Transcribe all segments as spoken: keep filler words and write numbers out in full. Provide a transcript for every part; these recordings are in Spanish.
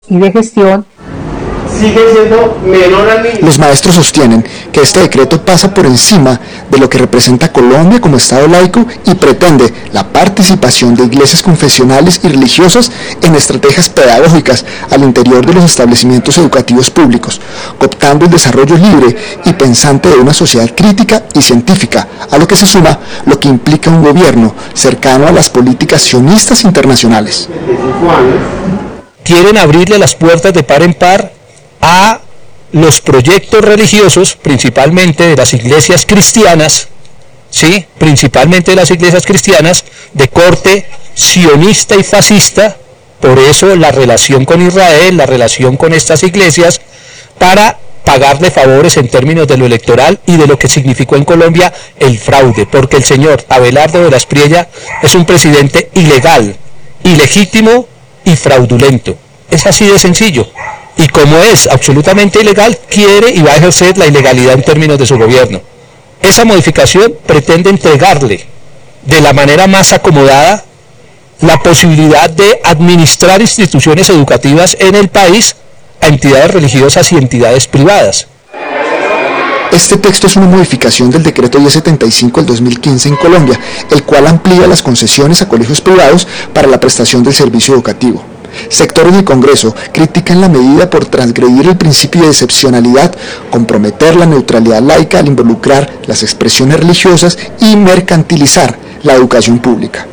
y de gestión sigue siendo menor al mínimo. Los maestros sostienen que este decreto pasa por encima de lo que representa Colombia como Estado laico y pretende la participación de iglesias confesionales y religiosas en estrategias pedagógicas al interior de los establecimientos educativos públicos, cooptando el desarrollo libre y pensante de una sociedad crítica y científica, a lo que se suma lo que implica un gobierno cercano a las políticas sionistas internacionales. Quieren abrirle las puertas de par en par a los proyectos religiosos, principalmente de las iglesias cristianas, ¿sí? principalmente de las iglesias cristianas de corte sionista y fascista, por eso la relación con Israel, la relación con estas iglesias, para pagarle favores en términos de lo electoral y de lo que significó en Colombia el fraude, porque el señor Abelardo de la Espriella es un presidente ilegal, ilegítimo y fraudulento. Es así de sencillo. Y como es absolutamente ilegal, quiere y va a ejercer la ilegalidad en términos de su gobierno. Esa modificación pretende entregarle de la manera más acomodada la posibilidad de administrar instituciones educativas en el país a entidades religiosas y entidades privadas. Este texto es una modificación del decreto diez setenta y cinco del dos mil quince en Colombia, el cual amplía las concesiones a colegios privados para la prestación del servicio educativo. Sectores del Congreso critican la medida por transgredir el principio de excepcionalidad, comprometer la neutralidad laica al involucrar las expresiones religiosas y mercantilizar la educación pública.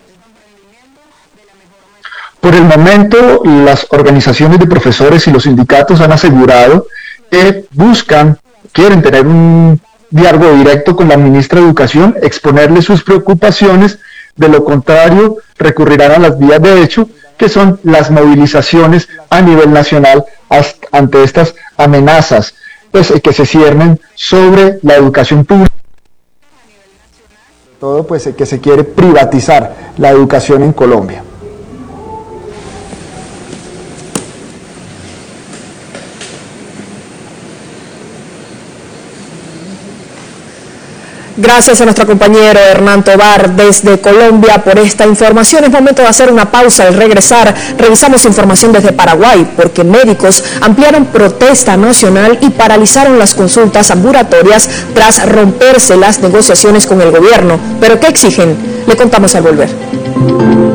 Por el momento, las organizaciones de profesores y los sindicatos han asegurado que buscan, quieren tener un diálogo directo con la ministra de Educación, exponerle sus preocupaciones, de lo contrario recurrirán a las vías de hecho, que son las movilizaciones a nivel nacional ante estas amenazas pues, que se ciernen sobre la educación pública. Todo pues que se quiere privatizar la educación en Colombia. Gracias a nuestro compañero Hernán Tobar desde Colombia por esta información. Es momento de hacer una pausa. Al regresar, revisamos información desde Paraguay, porque médicos ampliaron protesta nacional y paralizaron las consultas ambulatorias tras romperse las negociaciones con el gobierno. ¿Pero qué exigen? Le contamos al volver.